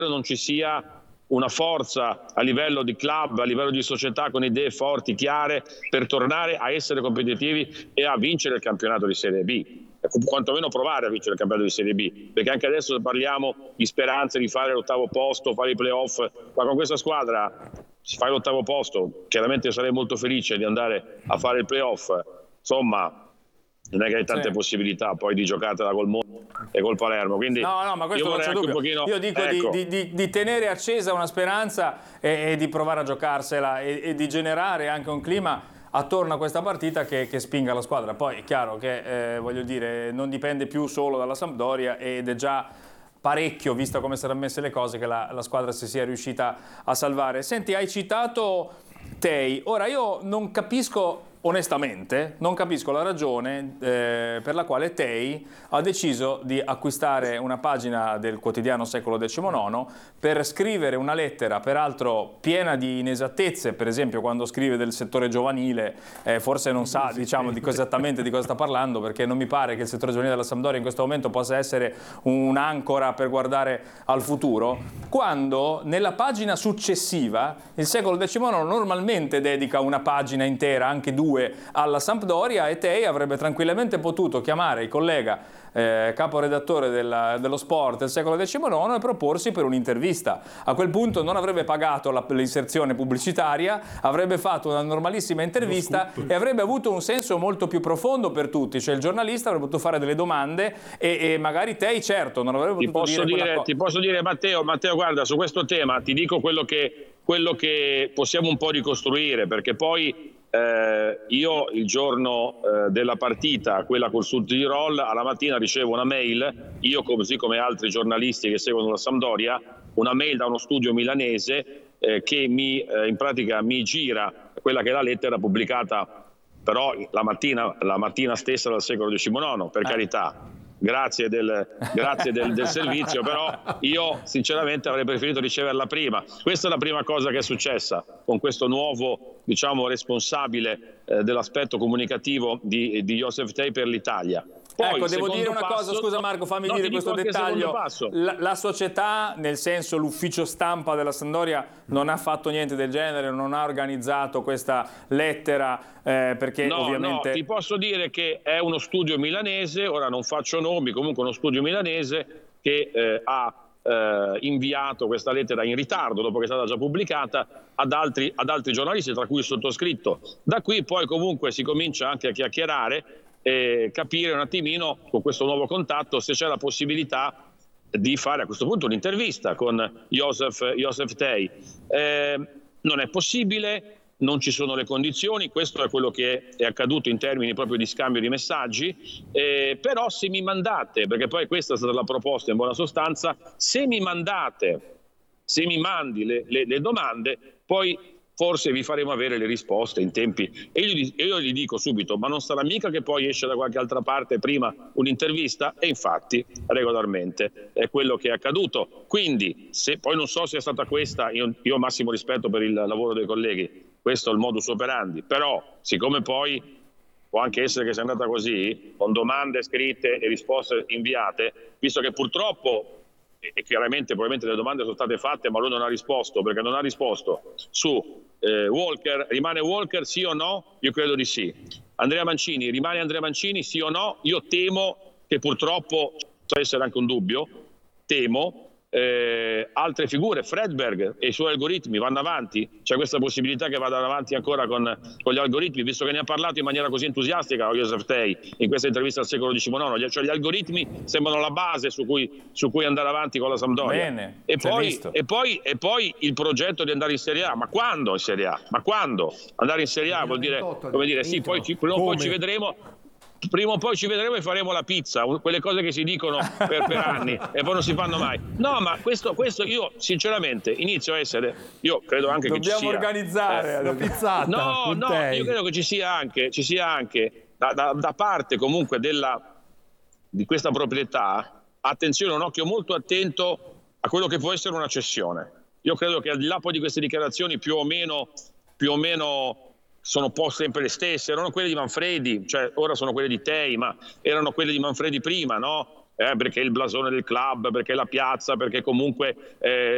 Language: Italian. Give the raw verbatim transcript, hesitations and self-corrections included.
non ci sia una forza a livello di club, a livello di società con idee forti, chiare, per tornare a essere competitivi e a vincere il campionato di Serie B, quantomeno provare a vincere il campionato di Serie B, perché anche adesso parliamo di speranze di fare l'ottavo posto, fare i playoff, ma con questa squadra si fa l'ottavo posto, chiaramente io sarei molto felice di andare a fare il playoff, insomma non è che hai tante sì. possibilità poi di giocartela col Monza e col Palermo, quindi no no ma questo io non c'è dubbio. Pochino, io dico ecco. di, di, di tenere accesa una speranza e, e di provare a giocarsela e, e di generare anche un clima attorno a questa partita che, che spinga la squadra. Poi è chiaro che eh, voglio dire non dipende più solo dalla Sampdoria ed è già parecchio, vista come saranno messe le cose, che la, la squadra si sia riuscita a salvare. Senti, hai citato Tei, ora io non capisco onestamente, non capisco la ragione eh, per la quale Tei ha deciso di acquistare una pagina del quotidiano Secolo diciannove per scrivere una lettera, peraltro piena di inesattezze, per esempio quando scrive del settore giovanile, eh, forse non sa diciamo, di cosa, esattamente di cosa sta parlando, perché non mi pare che il settore giovanile della Sampdoria in questo momento possa essere un'ancora per guardare al futuro, quando nella pagina successiva il Secolo diciannove normalmente dedica una pagina intera, anche due, alla Sampdoria, e Tei avrebbe tranquillamente potuto chiamare il collega eh, caporedattore della, dello sport del Secolo diciannove e proporsi per un'intervista. A quel punto non avrebbe pagato l'inserzione pubblicitaria, avrebbe fatto una normalissima intervista e avrebbe avuto un senso molto più profondo per tutti, cioè il giornalista avrebbe potuto fare delle domande e, e magari Tei certo non avrebbe potuto ti posso dire, dire ti posso dire Matteo, Matteo guarda, su questo tema ti dico quello che, quello che possiamo un po' ricostruire, perché poi Eh, io il giorno eh, della partita, quella col Sud Tirol, alla mattina ricevo una mail, io così come altri giornalisti che seguono la Sampdoria, una mail da uno studio milanese eh, che mi, eh, in pratica mi gira quella che è la lettera pubblicata però la mattina, la mattina stessa dal Secolo diciannove, per carità. Grazie, del, grazie del, del servizio, però io sinceramente avrei preferito riceverla prima. Questa è la prima cosa che è successa con questo nuovo, diciamo, responsabile eh, dell'aspetto comunicativo di, di Joseph Tei per l'Italia. Poi, ecco, devo dire una passo, cosa, scusa Marco, fammi no, dire questo dettaglio. La, la società, nel senso l'ufficio stampa della Sampdoria, non ha fatto niente del genere, non ha organizzato questa lettera, eh, perché no, ovviamente... No, ti posso dire che è uno studio milanese, ora non faccio nomi, comunque uno studio milanese che eh, ha eh, inviato questa lettera in ritardo, dopo che è stata già pubblicata, ad altri, ad altri giornalisti, tra cui il sottoscritto. Da qui poi comunque si comincia anche a chiacchierare e capire un attimino con questo nuovo contatto se c'è la possibilità di fare a questo punto un'intervista con Joseph, Joseph Tei. Eh, non è possibile, non ci sono le condizioni, questo è quello che è accaduto in termini proprio di scambio di messaggi, eh, però se mi mandate, perché poi questa è stata la proposta in buona sostanza, se mi mandate, se mi mandi le, le, le domande, poi forse vi faremo avere le risposte in tempi. E io, io gli dico subito, ma non sarà mica che poi esce da qualche altra parte prima un'intervista? E infatti, regolarmente, è quello che è accaduto. Quindi, se poi non so se è stata questa, io, io ho massimo rispetto per il lavoro dei colleghi, questo è il modus operandi, però siccome poi può anche essere che sia andata così, con domande scritte e risposte inviate, visto che purtroppo e chiaramente probabilmente le domande sono state fatte ma lui non ha risposto, perché non ha risposto su eh, Walker, rimane Walker sì o no? Io credo di sì. Andrea Mancini, rimane Andrea Mancini sì o no? Io temo che purtroppo può essere anche un dubbio, temo eh, altre figure, Fredberg e i suoi algoritmi vanno avanti, c'è questa possibilità che vadano avanti ancora con, con gli algoritmi, visto che ne ha parlato in maniera così entusiastica Joseph Tei in questa intervista al Secolo diciannove, cioè gli algoritmi sembrano la base su cui, su cui andare avanti con la Sampdoria. Bene, e, poi, e, poi, e poi il progetto di andare in Serie A, ma quando in Serie A? Ma quando? Andare in Serie A vuol dire, come dire, sì, poi ci, prima o poi ci vedremo, prima o poi ci vedremo e faremo la pizza, quelle cose che si dicono per, per anni e poi non si fanno mai. No, ma questo, questo io sinceramente inizio a essere, io credo anche Dobbiamo che ci sia... Dobbiamo organizzare eh, la pizzata. No, no, io credo che ci sia anche, ci sia anche da, da, da parte comunque della, di questa proprietà, attenzione, un occhio molto attento a quello che può essere una cessione. Io credo che al di là poi di queste dichiarazioni più o meno, più o meno sono un po' sempre le stesse, erano quelle di Manfredi, cioè ora sono quelle di Tei, ma erano quelle di Manfredi prima, no? Eh, perché il blasone del club, perché la piazza, perché comunque eh,